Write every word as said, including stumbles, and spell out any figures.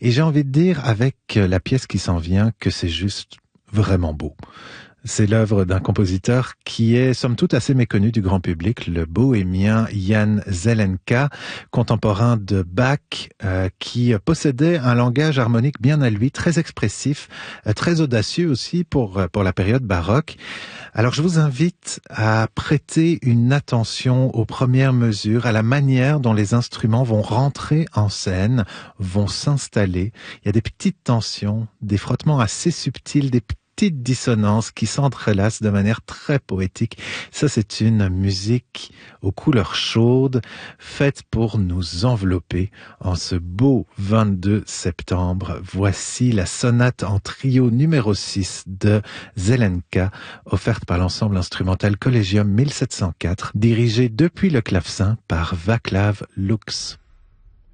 Et j'ai envie de dire, avec la pièce qui s'en vient, que c'est juste vraiment beau. C'est l'œuvre d'un compositeur qui est, somme toute, assez méconnu du grand public, le bohémien Jan Zelenka, contemporain de Bach, euh, qui possédait un langage harmonique bien à lui, très expressif, euh, très audacieux aussi pour, pour la période baroque. Alors je vous invite à prêter une attention aux premières mesures, à la manière dont les instruments vont rentrer en scène, vont s'installer. Il y a des petites tensions, des frottements assez subtils, des petites dissonances qui s'entrelacent de manière très poétique. Ça, c'est une musique aux couleurs chaudes, faite pour nous envelopper en ce beau vingt-deux septembre. Voici la sonate en trio numéro six de Zelenka, offerte par l'ensemble instrumental Collegium mille sept cent quatre, dirigé depuis le clavecin par Václav Lux.